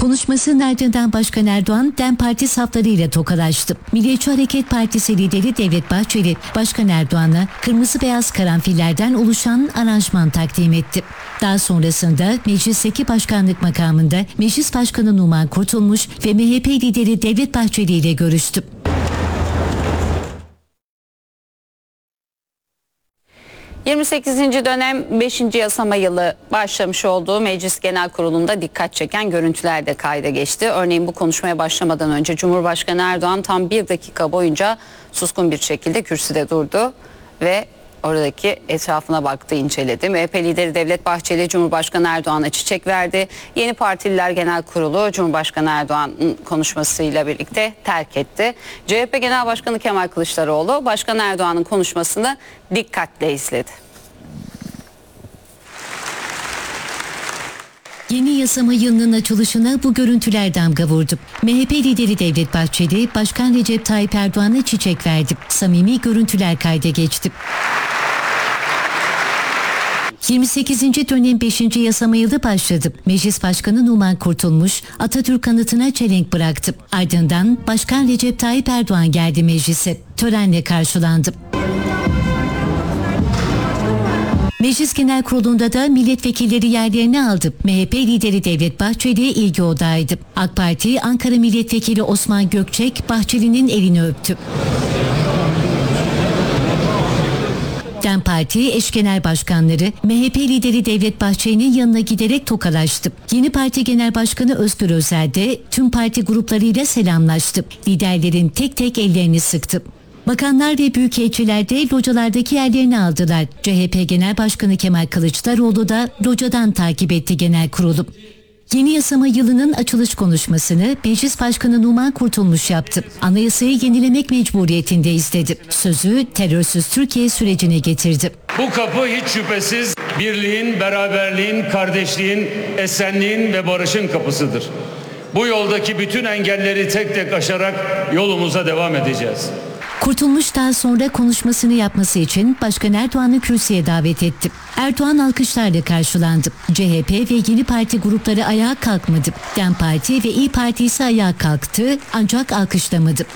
Konuşmasının ardından Başkan Erdoğan, DEM Parti saflarıyla tokalaştı. Milliyetçi Hareket Partisi lideri Devlet Bahçeli, Başkan Erdoğan'a kırmızı beyaz karanfillerden oluşan aranjman takdim etti. Daha sonrasında meclisteki başkanlık makamında Meclis Başkanı Numan Kurtulmuş ve MHP lideri Devlet Bahçeli ile görüştü. ...28. dönem 5. yasama yılı başlamış olduğu Meclis Genel Kurulu'nda dikkat çeken görüntüler de kayda geçti. Örneğin bu konuşmaya başlamadan önce Cumhurbaşkanı Erdoğan tam 1 dakika boyunca suskun bir şekilde kürsüde durdu ve oradaki etrafına baktı, inceledi. MHP lideri Devlet Bahçeli Cumhurbaşkanı Erdoğan'a çiçek verdi. Yeni Partililer Genel Kurulu Cumhurbaşkanı Erdoğan'ın konuşmasıyla birlikte terk etti. CHP Genel Başkanı Kemal Kılıçdaroğlu Başkan Erdoğan'ın konuşmasını dikkatle izledi. Yeni yasama yılının açılışına bu görüntüler damga vurdu. MHP lideri Devlet Bahçeli, Başkan Recep Tayyip Erdoğan'a çiçek verdi. Samimi görüntüler kayda geçti. 28. dönem 5. yasama yılı başladı. Meclis Başkanı Numan Kurtulmuş, Atatürk anıtına çelenk bıraktı. Ardından Başkan Recep Tayyip Erdoğan geldi meclise. Törenle karşılandı. Meclis Genel Kurulu'nda da milletvekilleri yerlerini aldı. MHP lideri Devlet Bahçeli ilgi odağıydı. AK Parti Ankara Milletvekili Osman Gökçek, Bahçeli'nin elini öptü. DEM Parti eş genel başkanları MHP lideri Devlet Bahçeli'nin yanına giderek tokalaştı. Yeni Parti Genel Başkanı Özgür Özel de tüm parti gruplarıyla selamlaştı. Liderlerin tek tek ellerini sıktı. Bakanlar ve büyükelçiler de localardaki yerlerini aldılar. CHP Genel Başkanı Kemal Kılıçdaroğlu da locadan takip etti genel kurulu. Yeni yasama yılının açılış konuşmasını Meclis Başkanı Numan Kurtulmuş yaptı. Anayasayı yenilemek mecburiyetindeyiz dedi. Sözü terörsüz Türkiye sürecine getirdi. Bu kapı hiç şüphesiz birliğin, beraberliğin, kardeşliğin, esenliğin ve barışın kapısıdır. Bu yoldaki bütün engelleri tek tek aşarak yolumuza devam edeceğiz. Kurtulmuş daha sonra konuşmasını yapması için Başkan Erdoğan'ı kürsüye davet etti. Erdoğan alkışlarla karşılandı. CHP ve Yeni Parti grupları ayağa kalkmadı. DEM Parti ve İYİ Parti ise ayağa kalktı ancak alkışlamadı.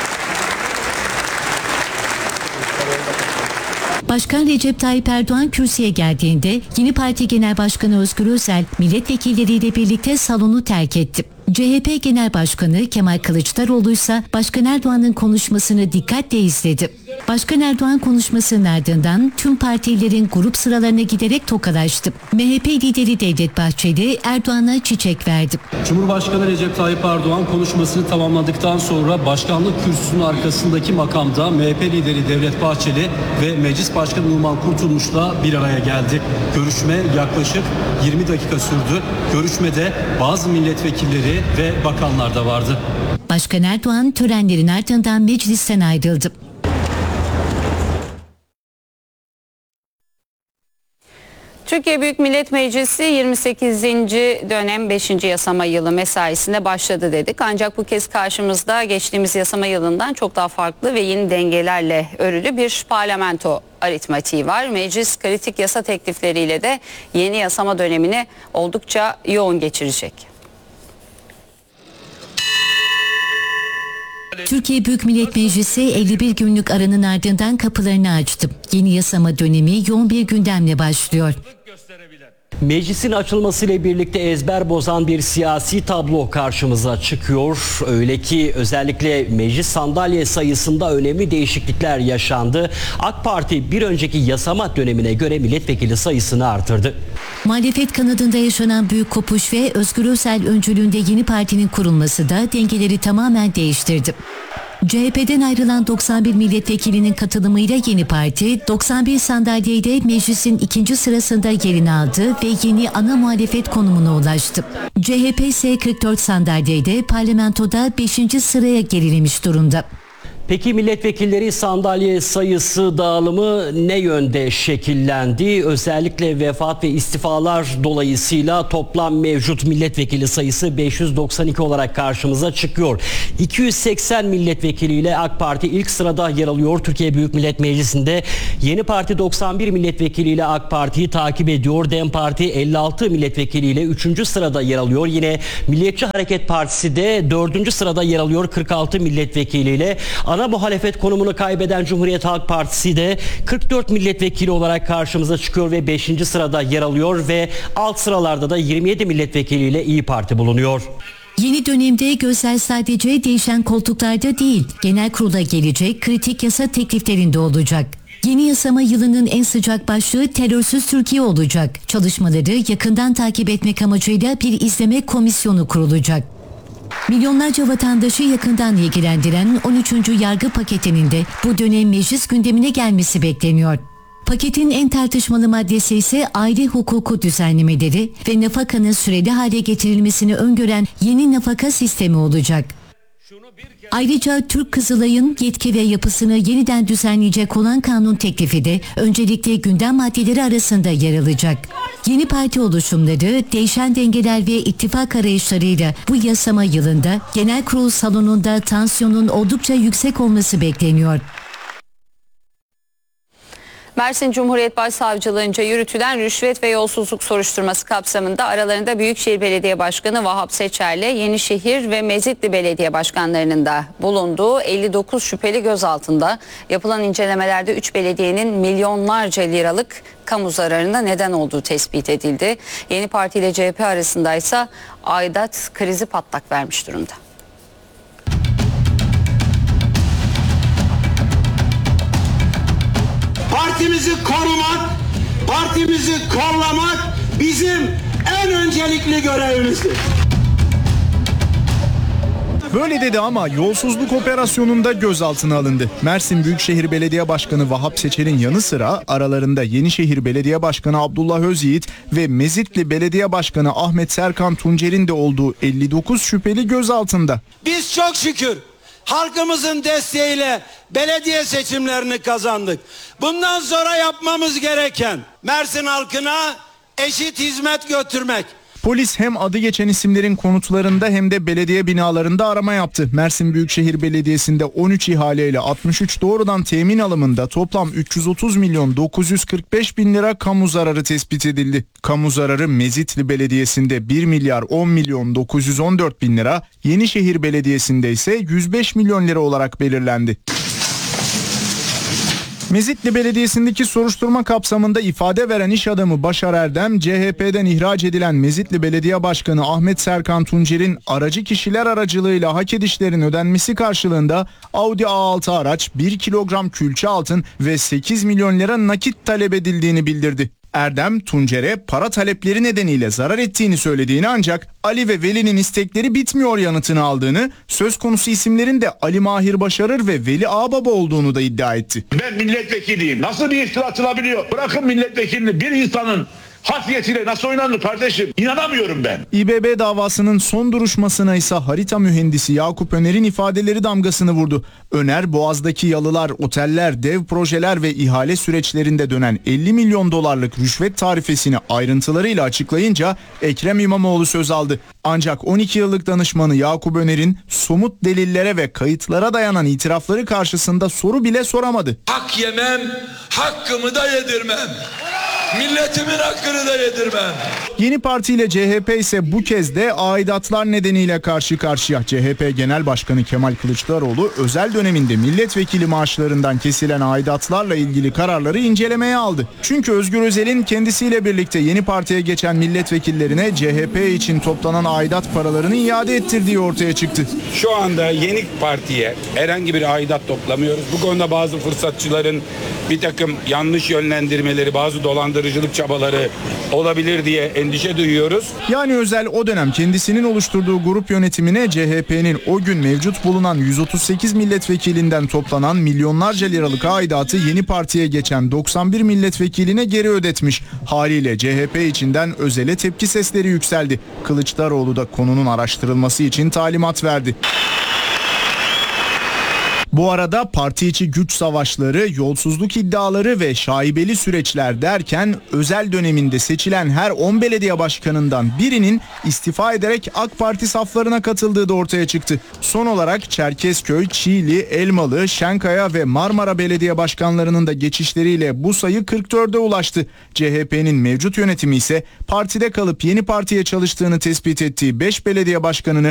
Başkan Recep Tayyip Erdoğan kürsüye geldiğinde Yeni Parti Genel Başkanı Özgür Özel milletvekilleriyle birlikte salonu terk etti. CHP Genel Başkanı Kemal Kılıçdaroğlu ise Başkan Erdoğan'ın konuşmasını dikkatle izledi. Başkan Erdoğan konuşmasının ardından tüm partilerin grup sıralarına giderek tokalaştı. MHP lideri Devlet Bahçeli Erdoğan'a çiçek verdi. Cumhurbaşkanı Recep Tayyip Erdoğan konuşmasını tamamladıktan sonra başkanlık kürsüsünün arkasındaki makamda MHP lideri Devlet Bahçeli ve Meclis Başkanı Numan Kurtulmuş'la bir araya geldi. Görüşme yaklaşık 20 dakika sürdü. Görüşmede bazı milletvekilleri ve bakanlar da vardı. Başkan Erdoğan törenlerin ardından meclisten ayrıldı. Türkiye Büyük Millet Meclisi 28. dönem 5. yasama yılı mesaisine başladı dedik. Ancak bu kez karşımızda geçtiğimiz yasama yılından çok daha farklı ve yeni dengelerle örülü bir parlamento aritmatiği var. Meclis kritik yasa teklifleriyle de yeni yasama dönemini oldukça yoğun geçirecek. Türkiye Büyük Millet Meclisi 51 günlük aranın ardından kapılarını açtı. Yeni yasama dönemi yoğun bir gündemle başlıyor. Meclisin açılmasıyla birlikte ezber bozan bir siyasi tablo karşımıza çıkıyor. Öyle ki özellikle meclis sandalye sayısında önemli değişiklikler yaşandı. AK Parti bir önceki yasama dönemine göre milletvekili sayısını artırdı. Muhalefet kanadında yaşanan büyük kopuş ve Özgür Özel öncülüğünde yeni partinin kurulması da dengeleri tamamen değiştirdi. CHP'den ayrılan 91 milletvekilinin katılımıyla yeni parti 91 sandalyeyle meclisin ikinci sırasında yerini aldı ve yeni ana muhalefet konumuna ulaştı. CHP ise 44 sandalyeyle parlamentoda 5. sıraya gerilemiş durumda. Peki milletvekilleri sandalye sayısı dağılımı ne yönde şekillendi? Özellikle vefat ve istifalar dolayısıyla toplam mevcut milletvekili sayısı 592 olarak karşımıza çıkıyor. 280 milletvekiliyle AK Parti ilk sırada yer alıyor. Türkiye Büyük Millet Meclisi'nde Yeni Parti 91 milletvekiliyle AK Parti'yi takip ediyor. DEM Parti 56 milletvekiliyle 3. sırada yer alıyor. Yine Milliyetçi Hareket Partisi de 4. sırada yer alıyor 46 milletvekiliyle. Ana muhalefet konumunu kaybeden Cumhuriyet Halk Partisi de 44 milletvekili olarak karşımıza çıkıyor ve 5. sırada yer alıyor ve alt sıralarda da 27 milletvekiliyle İYİ Parti bulunuyor. Yeni dönemde gözler sadece değişen koltuklarda değil, genel kurula gelecek kritik yasa tekliflerinde olacak. Yeni yasama yılının en sıcak başlığı terörsüz Türkiye olacak. Çalışmaları yakından takip etmek amacıyla bir izleme komisyonu kurulacak. Milyonlarca vatandaşı yakından ilgilendiren 13. yargı paketinin de bu dönem meclis gündemine gelmesi bekleniyor. Paketin en tartışmalı maddesi ise aile hukuku düzenlemeleri ve nafakanın süreli hale getirilmesini öngören yeni nafaka sistemi olacak. Ayrıca Türk Kızılay'ın yetki ve yapısını yeniden düzenleyecek olan kanun teklifi de öncelikle gündem maddeleri arasında yer alacak. Yeni parti oluşumları, değişen dengeler ve ittifak arayışlarıyla bu yasama yılında genel kurul salonunda tansiyonun oldukça yüksek olması bekleniyor. Mersin Cumhuriyet Başsavcılığınca yürütülen rüşvet ve yolsuzluk soruşturması kapsamında aralarında Büyükşehir Belediye Başkanı Vahap Seçer'le Yenişehir ve Mezitli Belediye Başkanlarının da bulunduğu 59 şüpheli gözaltında. Yapılan incelemelerde 3 belediyenin milyonlarca liralık kamu zararına neden olduğu tespit edildi. Yeni Parti ile CHP arasındaysa aidat krizi patlak vermiş durumda. Partimizi korumak, partimizi kollamak bizim en öncelikli görevimizdir. Böyle dedi ama yolsuzluk operasyonunda gözaltına alındı. Mersin Büyükşehir Belediye Başkanı Vahap Seçer'in yanı sıra aralarında Yenişehir Belediye Başkanı Abdullah Özyiğit ve Mezitli Belediye Başkanı Ahmet Serkan Tuncer'in de olduğu 59 şüpheli gözaltında. Biz çok şükür halkımızın desteğiyle belediye seçimlerini kazandık. Bundan sonra yapmamız gereken Mersin halkına eşit hizmet götürmek. Polis hem adı geçen isimlerin konutlarında hem de belediye binalarında arama yaptı. Mersin Büyükşehir Belediyesi'nde 13 ihaleyle 63 doğrudan temin alımında toplam 330 milyon 945 bin lira kamu zararı tespit edildi. Kamu zararı Mezitli Belediyesi'nde 1 milyar 10 milyon 914 bin lira, Yenişehir Belediyesi'nde ise 105 milyon lira olarak belirlendi. Mezitli Belediyesi'ndeki soruşturma kapsamında ifade veren iş adamı Başar Erdem, CHP'den ihraç edilen Mezitli Belediye Başkanı Ahmet Serkan Tuncer'in aracı kişiler aracılığıyla hak edişlerin ödenmesi karşılığında Audi A6 araç, 1 kilogram külçe altın ve 8 milyon lira nakit talep edildiğini bildirdi. Erdem, Tuncer'e para talepleri nedeniyle zarar ettiğini söylediğini ancak Ali ve Veli'nin istekleri bitmiyor yanıtını aldığını, söz konusu isimlerin de Ali Mahir Başarır ve Veli Ağbaba olduğunu da iddia etti. Ben milletvekiliyim. Nasıl bir iftira atılabiliyor? Bırakın milletvekilini, bir insanın hasiyetiyle nasıl oynanır kardeşim? İnanamıyorum ben. İBB davasının son duruşmasına ise harita mühendisi Yakup Öner'in ifadeleri damgasını vurdu. Öner, Boğaz'daki yalılar, oteller, dev projeler ve ihale süreçlerinde dönen 50 milyon dolarlık rüşvet tarifesini ayrıntılarıyla açıklayınca Ekrem İmamoğlu söz aldı. Ancak 12 yıllık danışmanı Yakup Öner'in somut delillere ve kayıtlara dayanan itirafları karşısında soru bile soramadı. Hak yemem, hakkımı da yedirmem. Milletimin hakkını da yedirmem. Yeni Parti ile CHP ise bu kez de aidatlar nedeniyle karşı karşıya. CHP Genel Başkanı Kemal Kılıçdaroğlu özel döneminde milletvekili maaşlarından kesilen aidatlarla ilgili kararları incelemeye aldı. Çünkü Özgür Özel'in kendisiyle birlikte Yeni Parti'ye geçen milletvekillerine CHP için toplanan aidat paralarını iade ettirdiği ortaya çıktı. Şu anda Yeni Parti'ye herhangi bir aidat toplamıyoruz. Bu konuda bazı fırsatçıların bir takım yanlış yönlendirmeleri, bazı dolandırıcılık çabaları olabilir diye endişe duyuyoruz. Yani Özel o dönem kendisinin oluşturduğu grup yönetimine CHP'nin o gün mevcut bulunan 138 milletvekilinden toplanan milyonlarca liralık aidatı Yeni Parti'ye geçen 91 milletvekiline geri ödetmiş. Haliyle CHP içinden Özel'e tepki sesleri yükseldi. Kılıçdaroğlu da konunun araştırılması için talimat verdi. Bu arada parti içi güç savaşları, yolsuzluk iddiaları ve şaibeli süreçler derken özel döneminde seçilen her 10 belediye başkanından birinin istifa ederek AK Parti saflarına katıldığı da ortaya çıktı. Son olarak Çerkezköy, Çiğli, Elmalı, Şenkaya ve Marmara belediye başkanlarının da geçişleriyle bu sayı 44'e ulaştı. CHP'nin mevcut yönetimi ise partide kalıp yeni partiye çalıştığını tespit ettiği 5 belediye başkanını